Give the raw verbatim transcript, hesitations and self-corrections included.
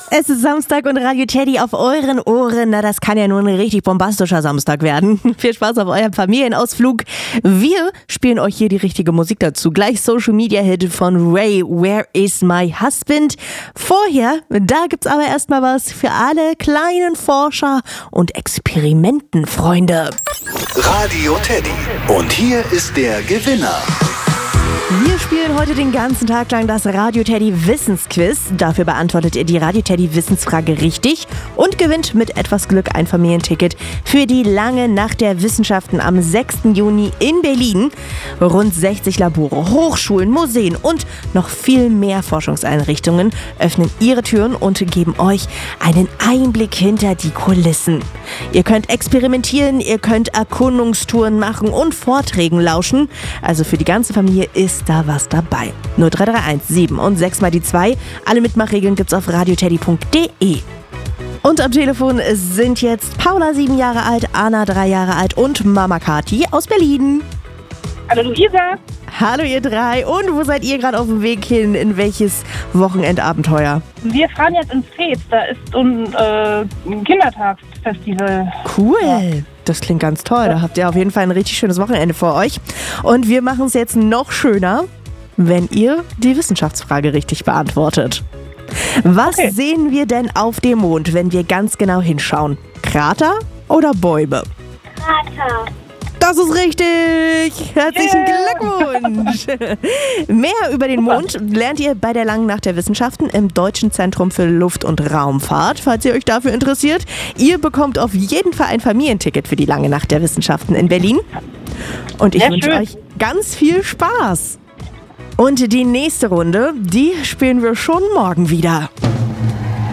Es ist Samstag und Radio Teddy auf euren Ohren. Na, das kann ja nur ein richtig bombastischer Samstag werden. Viel Spaß auf eurem Familienausflug. Wir spielen euch hier die richtige Musik dazu. Gleich Social Media Hit von Ray, Where is my husband? Vorher, da gibt's aber erstmal was für alle kleinen Forscher und Experimentenfreunde. Radio Teddy. Und hier ist der Gewinner. Wir spielen heute den ganzen Tag lang das Radio Teddy Wissensquiz. Dafür beantwortet ihr die Radio Teddy Wissensfrage richtig und gewinnt mit etwas Glück ein Familienticket für die lange Nacht der Wissenschaften am sechsten Juni in Berlin. Rund sechzig Labore, Hochschulen, Museen und noch viel mehr Forschungseinrichtungen öffnen ihre Türen und geben euch einen Einblick hinter die Kulissen. Ihr könnt experimentieren, ihr könnt Erkundungstouren machen und Vorträgen lauschen. Also für die ganze Familie ist da was dabei. null drei drei eins sieben und sechs mal die zwei. Alle Mitmachregeln gibt's auf radioteddy punkt de. Und am Telefon sind jetzt Paula, sieben Jahre alt, Anna, drei Jahre alt und Mama Kathi aus Berlin. Hallo Luisa. Hallo ihr drei. Und wo seid ihr gerade auf dem Weg hin? In welches Wochenendabenteuer? Wir fahren jetzt ins Fez. Da ist ein, äh, ein Kindertagsfestival. Cool. Ja. Das klingt ganz toll. Da habt ihr auf jeden Fall ein richtig schönes Wochenende vor euch. Und wir machen es jetzt noch schöner, wenn ihr die Wissenschaftsfrage richtig beantwortet. Was okay. sehen wir denn auf dem Mond, wenn wir ganz genau hinschauen? Krater oder Bäume? Krater. Das ist richtig! Herzlichen yeah. Glückwunsch! Mehr über den Mond lernt ihr bei der langen Nacht der Wissenschaften im Deutschen Zentrum für Luft- und Raumfahrt, falls ihr euch dafür interessiert. Ihr bekommt auf jeden Fall ein Familienticket für die lange Nacht der Wissenschaften in Berlin. Und ich wünsche euch ganz viel Spaß. Und die nächste Runde, die spielen wir schon morgen wieder.